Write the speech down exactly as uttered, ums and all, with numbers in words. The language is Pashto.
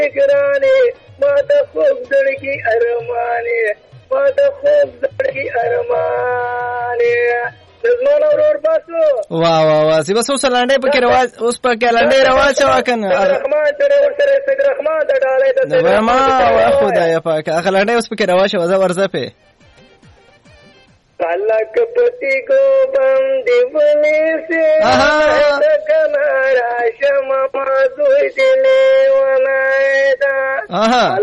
ګرانې ما د خوب زړګي ارمانې ما د خوب زړګي ارمانې زما ورور باسو واه واه واه سی بس اوس لاندې پکې رواج اوس پکې لاندې رواج شو کنه رحمان ته ورسره سید رحمان ته ډالې ته نو ما خدای پاک هغه لاندې اوس پکې رواج شو زه ورځه په پلک پتی کو بندی بلی سے کنارا شمع مازوی دلی ونائے دا